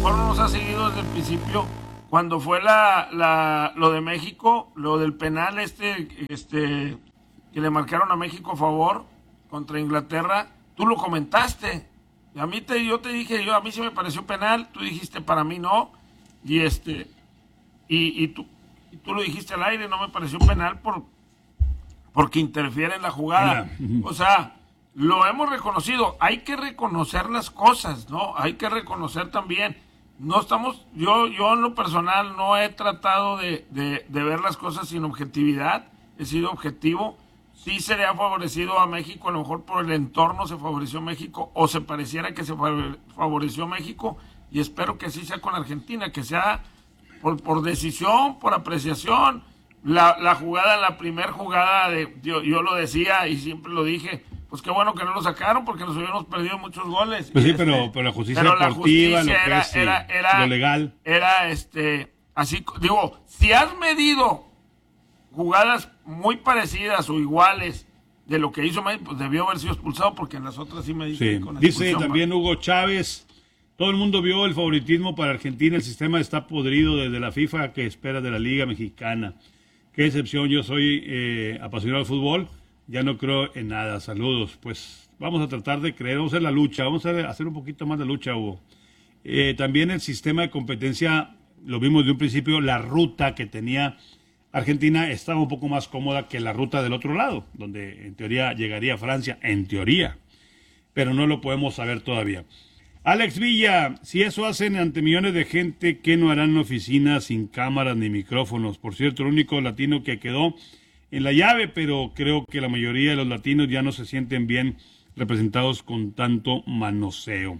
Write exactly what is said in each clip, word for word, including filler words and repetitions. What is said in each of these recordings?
mejor no nos ha seguido desde el principio. Cuando fue la, la lo de México, lo del penal este, este que le marcaron a México a favor contra Inglaterra, tú lo comentaste. Y a mí te, yo te dije, yo a mí sí me pareció penal, tú dijiste para mí no, y este y, y tú y tú lo dijiste al aire, no me pareció penal por porque interfiere en la jugada. O sea, lo hemos reconocido, hay que reconocer las cosas, ¿no? Hay que reconocer también. No estamos, yo, yo en lo personal no he tratado de, de, de ver las cosas sin objetividad, he sido objetivo. Sí se le ha favorecido a México, a lo mejor por el entorno se favoreció México, o se pareciera que se favoreció México, y espero que así sea con Argentina, que sea por, por decisión, por apreciación. La, la jugada, la primera jugada, de yo, yo lo decía y siempre lo dije, pues qué bueno que no lo sacaron porque nos hubiéramos perdido muchos goles. Pues sí, este, pero, pero la justicia pero deportiva, la justicia lo que era, es era, era, lo legal. Era este, así, digo, si has medido jugadas muy parecidas o iguales de lo que hizo México, pues debió haber sido expulsado porque en las otras sí me dice Sí. con Dice también Hugo Chávez, todo el mundo vio el favoritismo para Argentina, el sistema está podrido desde la FIFA que espera de la Liga Mexicana. Qué excepción, yo soy eh, apasionado del fútbol, ya no creo en nada, saludos. Pues vamos a tratar de creer, vamos a hacer la lucha, vamos a hacer un poquito más de lucha, Hugo. Eh, también el sistema de competencia, lo vimos de un principio, la ruta que tenía Argentina estaba un poco más cómoda que la ruta del otro lado, donde en teoría llegaría Francia, en teoría, pero no lo podemos saber todavía. Alex Villa, si eso hacen ante millones de gente, ¿qué no harán en oficinas sin cámaras ni micrófonos? Por cierto, el único latino que quedó en la llave, pero creo que la mayoría de los latinos ya no se sienten bien representados con tanto manoseo.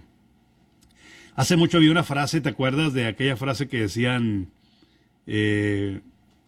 Hace mucho había una frase, ¿te acuerdas de aquella frase que decían eh,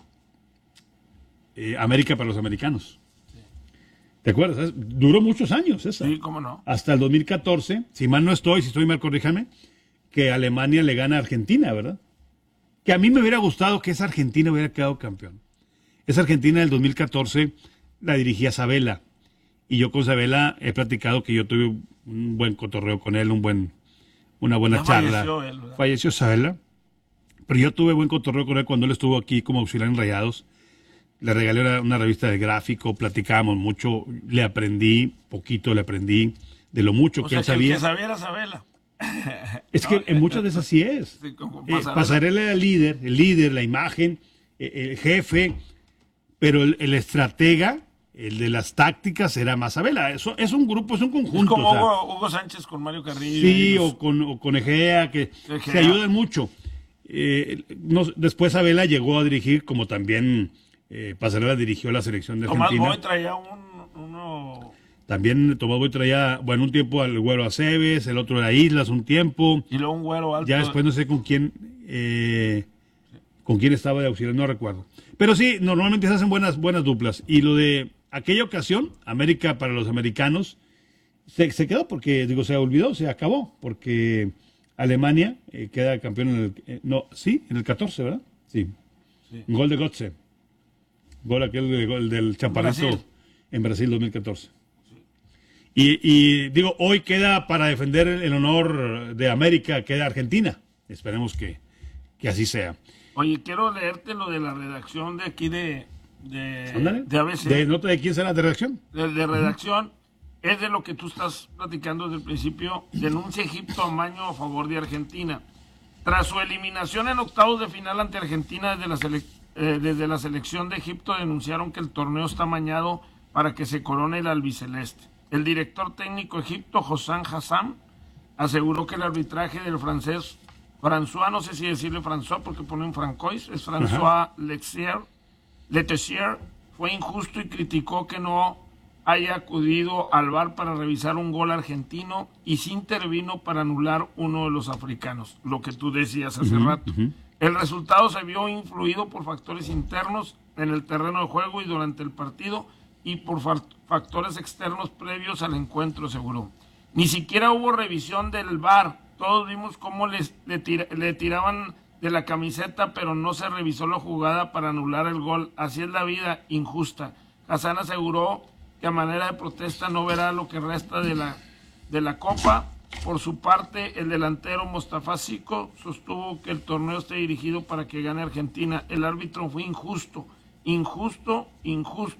eh, América para los americanos? ¿Te acuerdas? Duró muchos años esa. Sí, cómo no. Hasta el dos mil catorce, si mal no estoy, si estoy mal, corríjame, que Alemania le gana a Argentina, ¿verdad? Que a mí me hubiera gustado que esa Argentina hubiera quedado campeón. Esa Argentina del dos mil catorce la dirigía Sabella. Y yo con Sabella he platicado que yo tuve un buen cotorreo con él, un buen, una buena Ya charla. falleció él, ¿verdad? Falleció Sabella. Pero yo tuve buen cotorreo con él cuando él estuvo aquí como auxiliar en Rayados. Le regalé una, una revista de gráfico, platicábamos mucho, le aprendí, poquito le aprendí, de lo mucho O que sea, él que el sabía. que sabía era Sabella. Es que en muchas de esas sí es. Sí, como Eh, Pasarela. Pasarela era el líder, el líder, la imagen, eh, el jefe, pero el, el estratega, el de las tácticas, era más Sabella. Eso es un grupo, es un conjunto. Es como o sea, Hugo, Hugo Sánchez con Mario Carrillo. sí, y los- o con, o con Egea, que Egea. se ayudan mucho. Eh, no- después Sabella llegó a dirigir, como también eh, Pasarela dirigió la selección de Tomás Argentina. Boy traía un, uno... También Tomás Boy traía, bueno, un tiempo al Güero Aceves, el otro era Islas, un tiempo. Y luego un güero alto. Ya después no sé con quién eh, con quién estaba de auxiliar, no recuerdo. Pero sí, normalmente se hacen buenas, buenas duplas. Y lo de aquella ocasión, América para los americanos, se, se quedó porque, digo, se olvidó, se acabó, porque Alemania eh, queda campeón en el, eh, no, sí, en el catorce, ¿verdad? Sí. Sí. Gol de Götze. Gol aquel de, gol del Chaparrito Brasil. en Brasil dos mil catorce. Y, y digo, hoy queda para defender el, el honor de América, queda Argentina. Esperemos que, que así sea. Oye, quiero leerte lo de la redacción de aquí de, de, Ándale. de A B C. ¿De nota de quién será de reacción? de, de redacción. Es de lo que tú estás platicando desde el principio. Denuncia Egipto amaño a favor de Argentina. Tras su eliminación en octavos de final ante Argentina desde la, sele- eh, desde la selección de Egipto, denunciaron que el torneo está amañado para que se corone el albiceleste. El director técnico egipto, Hossam Hassan, aseguró que el arbitraje del francés François, no sé si decirle François porque pone un francois, es François Lexier, Letessier, fue injusto y criticó que no haya acudido al V A R para revisar un gol argentino y sí intervino para anular uno de los africanos, lo que tú decías hace Uh-huh, rato. uh-huh. El resultado se vio influido por factores internos en el terreno de juego y durante el partido y por fa- factores externos previos al encuentro, aseguró. Ni siquiera hubo revisión del V A R. Todos vimos cómo les, le, tira- le tiraban de la camiseta, pero no se revisó la jugada para anular el gol. Así es la vida, injusta. Hassan aseguró que a manera de protesta no verá lo que resta de la, de la Copa. Por su parte, el delantero Mostafa Zico sostuvo que el torneo esté dirigido para que gane Argentina. El árbitro fue injusto, injusto, injusto.